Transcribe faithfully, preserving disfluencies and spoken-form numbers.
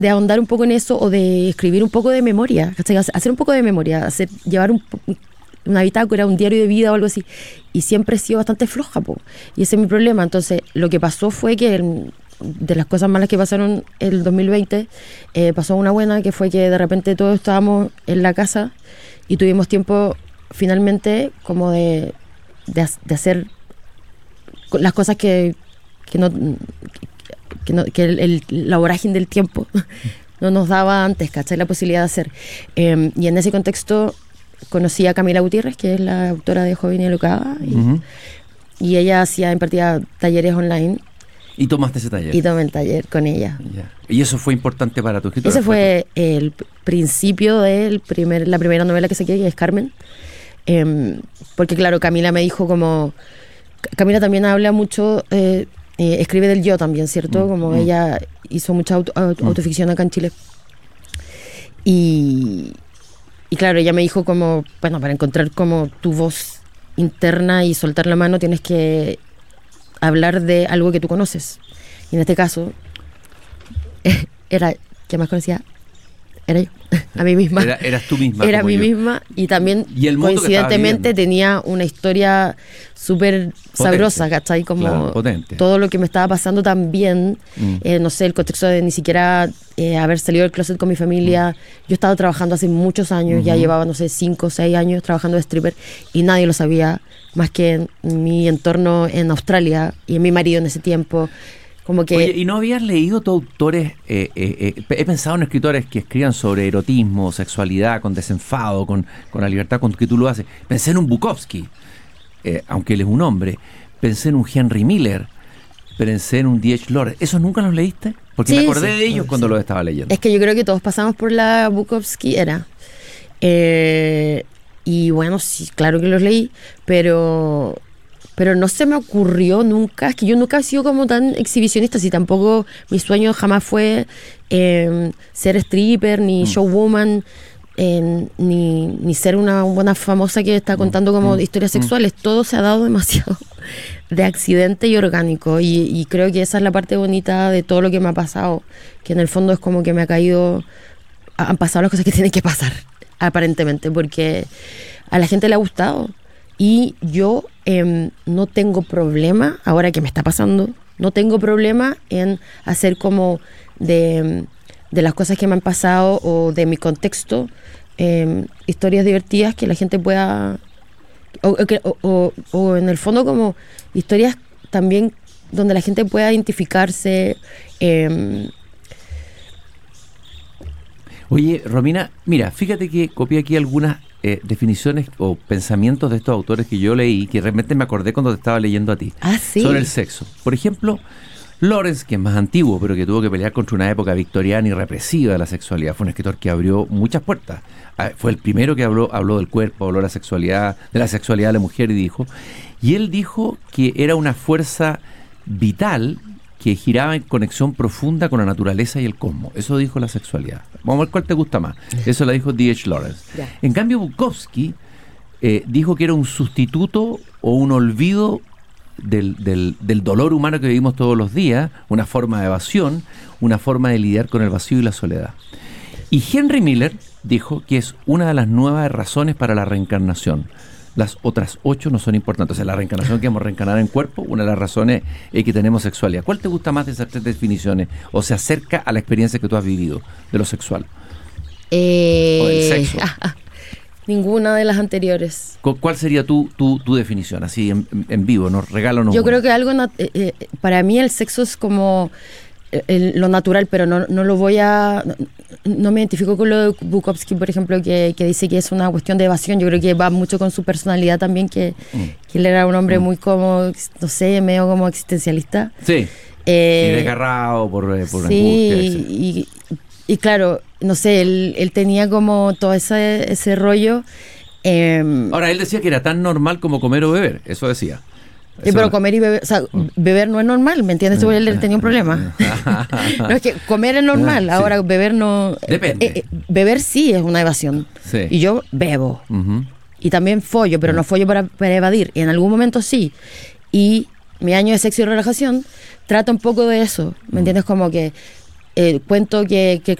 de ahondar un poco en eso o de escribir un poco de memoria, ¿cachai? Hacer un poco de memoria, hacer, llevar un, una bitácora, un diario de vida o algo así. Y siempre he sido bastante floja, po. Y ese es mi problema. Entonces, lo que pasó fue que el, de las cosas malas que pasaron el dos mil veinte, eh, pasó una buena, que fue que de repente todos estábamos en la casa y tuvimos tiempo finalmente como de, de, de hacer las cosas que, que no... que, no, que el, el, la vorágine del tiempo no nos daba antes, ¿cachai? La posibilidad de hacer. Eh, y en ese contexto conocí a Camila Gutiérrez, que es la autora de Joven y Alocada, y, uh-huh. y ella hacía, impartía talleres online. ¿Y tomaste ese taller? Y tomé el taller con ella. Yeah. ¿Y eso fue importante para tu escritura? Ese fue el principio de primer, la primera novela que saqué, que es Carmen. Eh, porque claro, Camila me dijo como... Camila también habla mucho... Eh, Eh, escribe del yo también, ¿cierto? Como mm. ella hizo mucha auto, auto, mm. autoficción acá en Chile. Y, y claro, ella me dijo como, bueno, para encontrar como tu voz interna y soltar la mano tienes que hablar de algo que tú conoces. Y en este caso, era, ¿quién más conocía? Era yo, a mí misma. Era, eras tú misma. Era mí yo. misma y también y el coincidentemente tenía una historia súper sabrosa, ¿cachai? Como claro, potente. Todo lo que me estaba pasando también, mm. eh, no sé, el contexto de ni siquiera eh, haber salido del closet con mi familia. Mm. Yo estaba trabajando hace muchos años, uh-huh. ya llevaba, no sé, cinco o seis años trabajando de stripper y nadie lo sabía, más que en mi entorno en Australia y en mi marido en ese tiempo. Como que... Oye, ¿y no habías leído tú autores? Eh, eh, eh, he pensado en escritores que escriban sobre erotismo, sexualidad, con desenfado, con, con la libertad con que tú lo haces. Pensé en un Bukowski, eh, aunque él es un hombre. Pensé en un Henry Miller. Pensé en un D H Lawrence. ¿Esos nunca los leíste? Porque sí, me acordé sí, de ellos sí. cuando los estaba leyendo. Es que yo creo que todos pasamos por la Bukowski era. Eh, y bueno, sí, claro que los leí, pero... pero no se me ocurrió nunca, es que yo nunca he sido como tan exhibicionista, si tampoco mi sueño jamás fue eh, ser stripper, ni mm. showwoman, eh, ni, ni ser una buena famosa que está contando como mm. historias sexuales. Mm. Todo se ha dado demasiado de accidente y orgánico, y, y creo que esa es la parte bonita de todo lo que me ha pasado, que en el fondo es como que me ha caído, han pasado las cosas que tienen que pasar, aparentemente, porque a la gente le ha gustado. Y yo eh, no tengo problema, ahora que me está pasando, no tengo problema en hacer como de, de las cosas que me han pasado o de mi contexto, eh, historias divertidas que la gente pueda, o, o, o, o en el fondo como historias también donde la gente pueda identificarse. Eh. Oye, Romina, mira, fíjate que copié aquí algunas Eh, definiciones o pensamientos de estos autores que yo leí, que realmente me acordé cuando te estaba leyendo a ti, ah, ¿sí? sobre el sexo. Por ejemplo, Lawrence, que es más antiguo, pero que tuvo que pelear contra una época victoriana y represiva de la sexualidad, fue un escritor que abrió muchas puertas. Ah, fue el primero que habló, habló del cuerpo, habló de la sexualidad, de la sexualidad de la mujer y dijo, y él dijo que era una fuerza vital que giraba en conexión profunda con la naturaleza y el cosmos. Eso dijo la sexualidad. Vamos a ver cuál te gusta más. Eso la dijo D H Lawrence. Yeah. En cambio, Bukowski eh, dijo que era un sustituto o un olvido del, del, del dolor humano que vivimos todos los días, una forma de evasión, una forma de lidiar con el vacío y la soledad. Y Henry Miller dijo que es una de las nuevas razones para la reencarnación. Las otras ocho no son importantes. O sea, la reencarnación que vamos a reencarnar en cuerpo, una de las razones es que tenemos sexualidad. ¿Cuál te gusta más de esas tres definiciones? ¿O se acerca a la experiencia que tú has vivido de lo sexual? Eh, ¿O del sexo? Ah, ah, ninguna de las anteriores. ¿Cuál sería tu, tu, tu definición? Así en, en vivo, nos regálanos. Yo una. creo que algo, nat- eh, para mí el sexo es como el, lo natural, pero no, no lo voy a... No, no me identifico con lo de Bukowski, por ejemplo, que, que dice que es una cuestión de evasión. Yo creo que va mucho con su personalidad también, que, mm. que él era un hombre mm. muy como, no sé, medio como existencialista. Sí, eh, y desgarrado por, por sí, angustia. Sí, y, y claro, no sé, él, él tenía como todo ese, ese rollo. Eh, Ahora, él decía que era tan normal como comer o beber, eso decía. Sí, pero comer y beber, o sea, beber no es normal, ¿me entiendes? Porque él tenía un problema. No, es que comer es normal, ahora sí. Beber no... Depende. Eh, eh, beber sí es una evasión. Sí. Y yo bebo. Uh-huh. Y también follo, pero uh-huh. no follo para, para evadir. Y en algún momento sí. Y mi año de sexo y relajación trata un poco de eso, ¿me entiendes? Como que... eh, cuento que, que